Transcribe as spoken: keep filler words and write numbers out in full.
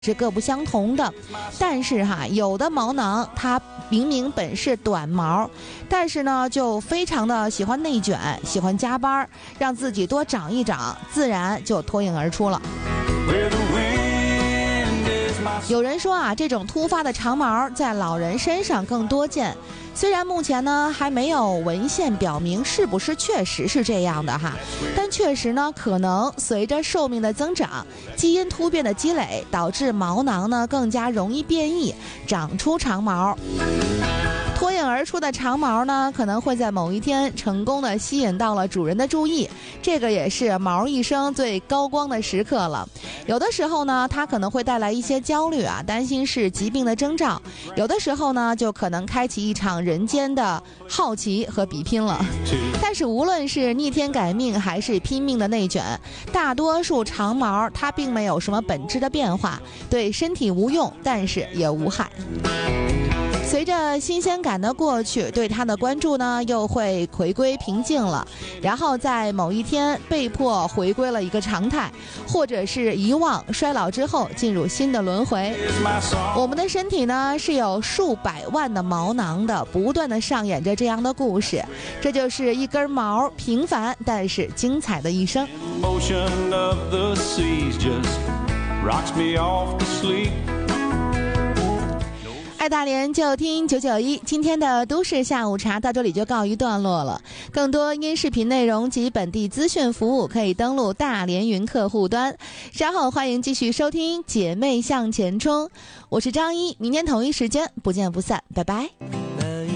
是各不相同的。但是哈，有的毛囊它明明本是短毛，但是呢就非常的喜欢内卷，喜欢加班，让自己多长一长，自然就脱颖而出了。有人说啊，这种突发的长毛在老人身上更多见，虽然目前呢还没有文献表明是不是确实是这样的哈，但确实呢可能随着寿命的增长，基因突变的积累，导致毛囊呢更加容易变异，长出长毛。脱颖而出的长毛呢，可能会在某一天成功的吸引到了主人的注意，这个也是毛一生最高光的时刻了。有的时候呢，它可能会带来一些焦虑啊，担心是疾病的征兆；有的时候呢，就可能开启一场人间的好奇和比拼了。但是无论是逆天改命还是拼命的内卷，大多数长毛它并没有什么本质的变化，对身体无用，但是也无害。随着新鲜感的过去，对它的关注呢又会回归平静了，然后在某一天被迫回归了一个常态，或者是遗忘衰老之后进入新的轮回。我们的身体呢是有数百万的毛囊的，不断的上演着这样的故事，这就是一根毛平凡但是精彩的一生。爱大连就听九九一，今天的都市下午茶到这里就告一段落了。更多音视频内容及本地资讯服务可以登录大连云客户端。稍后欢迎继续收听姐妹向前冲，我是张一，明天同一时间不见不散，拜拜。